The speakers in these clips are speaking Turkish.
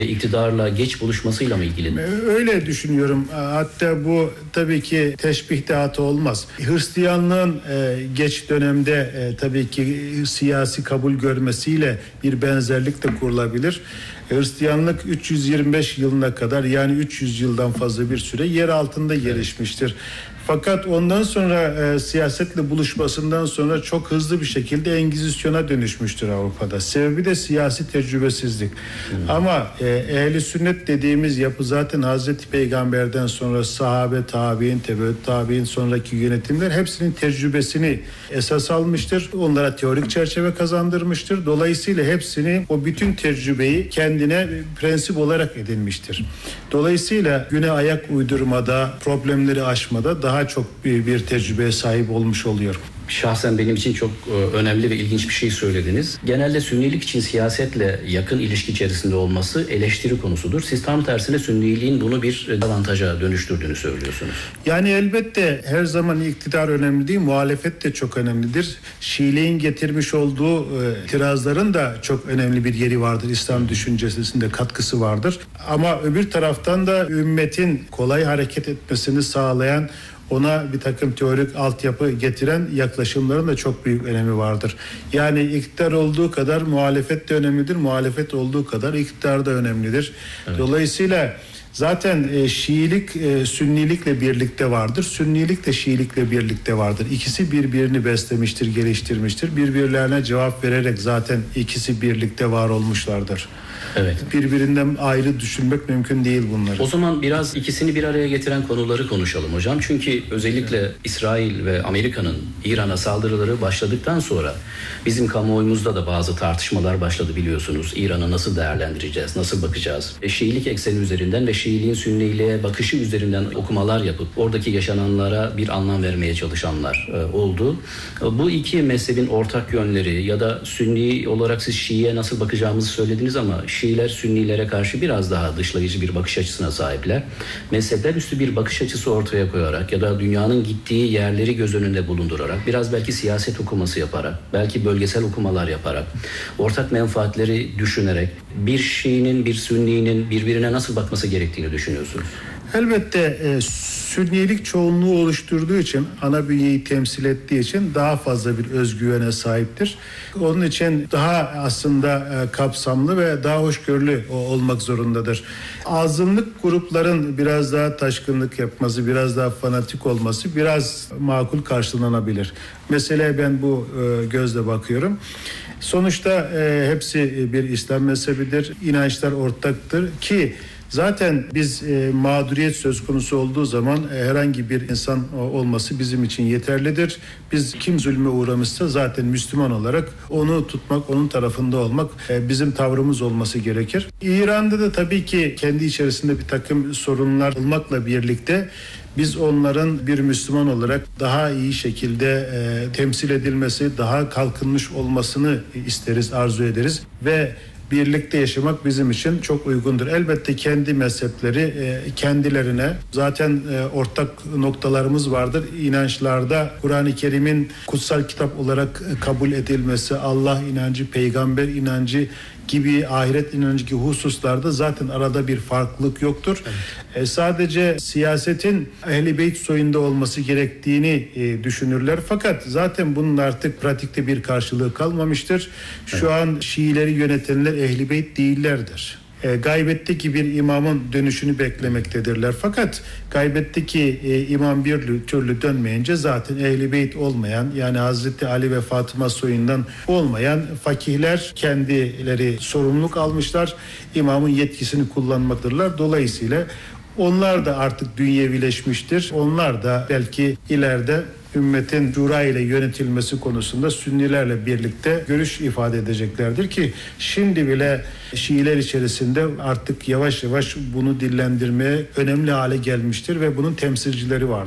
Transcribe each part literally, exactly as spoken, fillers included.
iktidarla geç buluşmasıyla mı ilgili? Öyle düşünüyorum. Hatta bu tabii ki teşbih dağıtı olmaz. Hristiyanlığın geç dönemde tabii ki siyasi kabul görmesiyle bir benzerlik de kurulabilir. Hristiyanlık üç yüz yirmi beş yılına kadar, yani üç yüz yıldan fazla bir süre yer altında gelişmiştir. Fakat ondan sonra e, siyasetle buluşmasından sonra çok hızlı bir şekilde Engizisyon'a dönüşmüştür Avrupa'da. Sebebi de siyasi tecrübesizlik. Hmm. Ama e, ehli sünnet dediğimiz yapı zaten Hazreti Peygamber'den sonra sahabe, tabi'in, tebeut tabi'in sonraki yönetimler hepsinin tecrübesini esas almıştır. Onlara teorik çerçeve kazandırmıştır. Dolayısıyla hepsini, o bütün tecrübeyi kendine prensip olarak edinmiştir. Dolayısıyla güne ayak uydurmada, problemleri aşmada daha çok bir, bir tecrübeye sahip olmuş oluyor. Şahsen benim için çok önemli ve ilginç bir şey söylediniz. Genelde Sünnilik için siyasetle yakın ilişki içerisinde olması eleştiri konusudur. Siz tam tersine Sünniliğin bunu bir avantaja dönüştürdüğünü söylüyorsunuz. Yani elbette her zaman iktidar önemli değil, muhalefet de çok önemlidir. Şiiliğin getirmiş olduğu e, tirazların da çok önemli bir yeri vardır. İslam düşüncesinde katkısı vardır. Ama öbür taraftan da ümmetin kolay hareket etmesini sağlayan, ona bir takım teorik altyapı getiren yaklaşımların da çok büyük önemi vardır. Yani iktidar olduğu kadar muhalefet de önemlidir, muhalefet olduğu kadar iktidar da önemlidir. Evet. Dolayısıyla zaten e, Şiilik e, Sünnilikle birlikte vardır, Sünnilik de Şiilikle birlikte vardır. İkisi birbirini beslemiştir, geliştirmiştir. Birbirlerine cevap vererek zaten ikisi birlikte var olmuşlardır. Evet. Birbirinden ayrı düşünmek mümkün değil bunları. O zaman biraz ikisini bir araya getiren konuları konuşalım hocam. Çünkü özellikle evet. İsrail ve Amerika'nın İran'a saldırıları başladıktan sonra bizim kamuoyumuzda da bazı tartışmalar başladı biliyorsunuz. İran'ı nasıl değerlendireceğiz, nasıl bakacağız? E, Şiilik ekseni üzerinden ve Şiiliğin Sünniliğe bakışı üzerinden okumalar yapıp oradaki yaşananlara bir anlam vermeye çalışanlar e, oldu. E, bu iki mezhebin ortak yönleri ya da Sünni olarak siz Şii'ye nasıl bakacağımızı söylediniz ama Şiiler Sünnilere karşı biraz daha dışlayıcı bir bakış açısına sahipler. Mezhepler üstü bir bakış açısı ortaya koyarak ya da dünyanın gittiği yerleri göz önünde bulundurarak, biraz belki siyaset okuması yaparak, belki bölgesel okumalar yaparak, ortak menfaatleri düşünerek bir Şii'nin, bir Sünni'nin birbirine nasıl bakması gerektiğini düşünüyorsunuz? Elbette e, Sünnilik çoğunluğu oluşturduğu için, ana bünyeyi temsil ettiği için daha fazla bir özgüvene sahiptir. Onun için daha aslında e, kapsamlı ve daha hoşgörülü olmak zorundadır. Azınlık grupların biraz daha taşkınlık yapması, biraz daha fanatik olması biraz makul karşılanabilir. Mesela ben bu e, gözle bakıyorum. Sonuçta e, hepsi bir İslam mezhebidir, inançlar ortaktır ki zaten biz e, mağduriyet söz konusu olduğu zaman e, herhangi bir insan o, olması bizim için yeterlidir. Biz kim zulme uğramışsa zaten Müslüman olarak onu tutmak, onun tarafında olmak e, bizim tavrımız olması gerekir. İran'da da tabii ki kendi içerisinde bir takım sorunlar olmakla birlikte biz onların bir Müslüman olarak daha iyi şekilde e, temsil edilmesi, daha kalkınmış olmasını isteriz, arzu ederiz ve birlikte yaşamak bizim için çok uygundur. Elbette kendi mezhepleri e, kendilerine zaten e, ortak noktalarımız vardır. İnançlarda Kur'an-ı Kerim'in kutsal kitap olarak kabul edilmesi, Allah inancı, peygamber inancı gibi, ahiret inancı gibi hususlarda zaten arada bir farklılık yoktur. Evet. E, sadece siyasetin Ehl-i Beyt soyunda olması gerektiğini e, düşünürler. Fakat zaten bunun artık pratikte bir karşılığı kalmamıştır. Şu evet. an Şiileri yönetenler Ehl-i Beyt değillerdir. E, gaybetteki bir imamın dönüşünü beklemektedirler. Fakat gaybetteki e, imam bir türlü dönmeyince zaten Ehl-i Beyt olmayan, yani Hazreti Ali ve Fatıma soyundan olmayan fakihler kendileri sorumluluk almışlar. İmamın yetkisini kullanmaktadırlar. Dolayısıyla onlar da artık dünyevileşmiştir. Onlar da belki ileride ümmetin şura ile yönetilmesi konusunda Sünnilerle birlikte görüş ifade edeceklerdir ki şimdi bile Şiiler içerisinde artık yavaş yavaş bunu dillendirmeye önemli hale gelmiştir ve bunun temsilcileri vardır.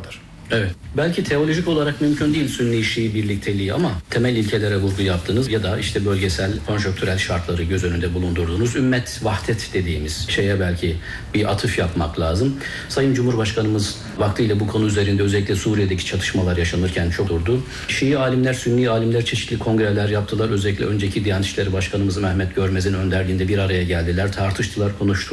Evet. Belki teolojik olarak mümkün değil Sünni-Şii birlikteliği ama temel ilkelere vurgu yaptınız ya da işte bölgesel konjonktürel şartları göz önünde bulundurduğunuz ümmet vahdet dediğimiz şeye belki bir atıf yapmak lazım. Sayın Cumhurbaşkanımız vaktiyle bu konu üzerinde özellikle Suriye'deki çatışmalar yaşanırken çok durdu. Şii alimler, Sünni alimler çeşitli kongreler yaptılar. Özellikle önceki Diyanet İşleri Başkanımız Mehmet Görmez'in önderliğinde bir araya geldiler, tartıştılar, konuştular.